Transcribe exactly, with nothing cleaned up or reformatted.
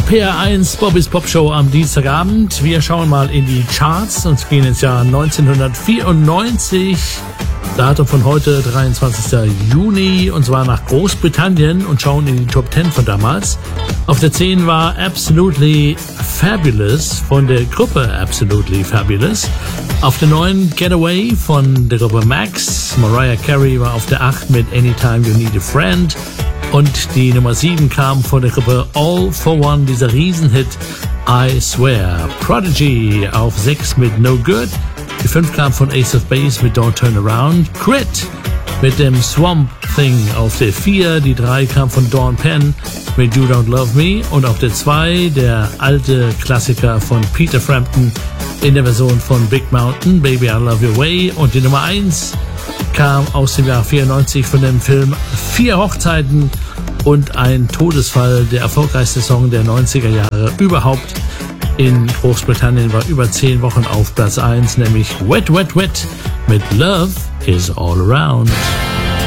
P R eins Bobbys Pop Show am Dienstagabend. Wir schauen mal in die Charts und gehen ins Jahr neunzehnhundertvierundneunzig. Datum von heute, dreiundzwanzigster Juni, und zwar nach Großbritannien, und schauen in die Top zehn von damals. Auf der zehn war Absolutely Fabulous von der Gruppe Absolutely Fabulous. Auf der neun Getaway von der Gruppe Max. Mariah Carey war auf der acht mit Anytime You Need a Friend. Und die Nummer sieben kam von der Gruppe All for One, dieser Riesenhit I Swear. Prodigy auf sechs mit No Good. Die fünf kam von Ace of Base mit Don't Turn Around. Crit mit dem Swamp Thing auf der vier. Die drei kam von Dawn Penn mit You Don't Love Me. Und auf der zwei der alte Klassiker von Peter Frampton in der Version von Big Mountain, Baby I Love Your Way. Und die Nummer eins kam aus dem Jahr vierundneunzig von dem Film Vier Hochzeiten und ein Todesfall, der erfolgreichste Song der neunziger Jahre überhaupt. In Großbritannien war über zehn Wochen auf Platz eins, nämlich Wet, Wet, Wet mit Love is All Around.